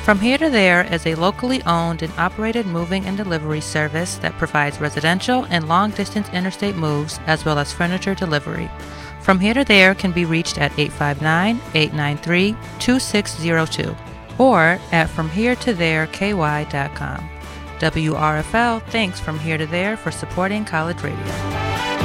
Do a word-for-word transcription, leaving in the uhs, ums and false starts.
From Here to There is a locally owned and operated moving and delivery service that provides residential and long-distance interstate moves as well as furniture delivery. From Here to There can be reached at eight five nine, eight nine three, two six zero two or at from here to there k y dot com. W R F L thanks From Here to There for supporting College Radio.